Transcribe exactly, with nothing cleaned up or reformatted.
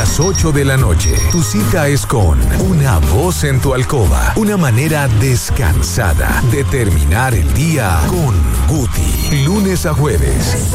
las ocho de la noche. Tu cita es con Una Voz en tu Alcoba. Una manera descansada de terminar el día con Guti. Lunes a jueves,